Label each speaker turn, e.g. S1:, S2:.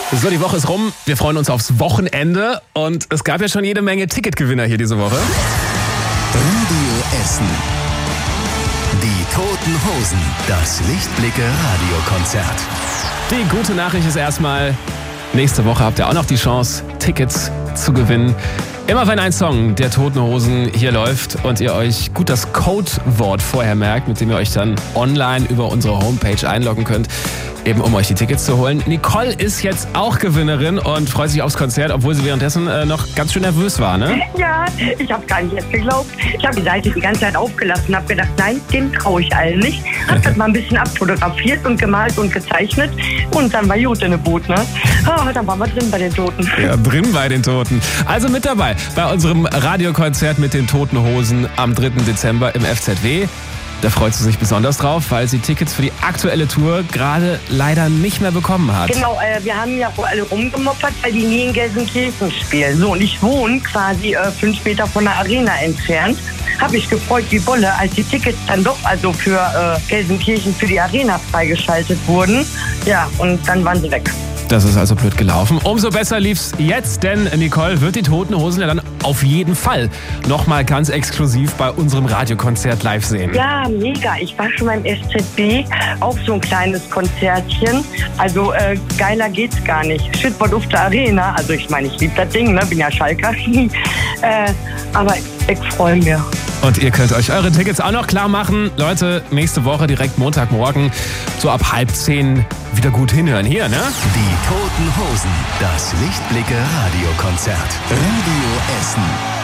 S1: So, die Woche ist rum. Wir freuen uns aufs Wochenende. Und es gab ja schon jede Menge Ticketgewinner hier diese Woche.
S2: Radio Essen. Die Toten Hosen. Das Lichtblicke Radiokonzert.
S1: Die gute Nachricht ist erstmal, nächste Woche habt ihr auch noch die Chance, Tickets zu gewinnen. Immer wenn ein Song der Toten Hosen hier läuft und ihr euch gut das Codewort vorher merkt, mit dem ihr euch dann online über unsere Homepage einloggen könnt, eben um euch die Tickets zu holen. Nicole ist jetzt auch Gewinnerin und freut sich aufs Konzert, obwohl sie währenddessen noch ganz schön nervös war, ne?
S3: Ja, ich habe gar nicht erst geglaubt. Ich habe die Seite die ganze Zeit aufgelassen, habe gedacht, nein, dem traue ich allen nicht. Habe das mal ein bisschen abfotografiert und gemalt und gezeichnet und dann war gut in der Boot, ne? Dann waren wir drin bei den Toten.
S1: Ja, drin bei den Toten. Also mit dabei bei unserem Radiokonzert mit den Toten Hosen am 3. Dezember im FZW. Da freut sie sich besonders drauf, weil sie Tickets für die aktuelle Tour gerade leider nicht mehr bekommen hat.
S3: Genau, wir haben ja wohl alle rumgemoppert, weil die nie in Gelsenkirchen spielen. So, und ich wohne quasi 5 Meter von der Arena entfernt. Habe mich gefreut wie Bolle, als die Tickets dann doch also für Gelsenkirchen für die Arena freigeschaltet wurden. Ja, und dann waren sie weg.
S1: Das ist also blöd gelaufen. Umso besser lief's jetzt, denn Nicole wird die Toten Hosen ja dann auf jeden Fall nochmal ganz exklusiv bei unserem Radiokonzert live sehen.
S3: Ja, mega. Ich war schon beim SZB, auch so ein kleines Konzertchen. Also geiler geht's gar nicht. Shitboard auf der Arena. Also ich meine, ich liebe das Ding, ne? Bin ja Schalker. Aber ich freue mich.
S1: Und ihr könnt euch eure Tickets auch noch klar machen. Leute, nächste Woche direkt Montagmorgen so ab 9:30 wieder gut hinhören hier, ne?
S2: Die Toten Hosen. Das Lichtblicke Radiokonzert. Radio Essen.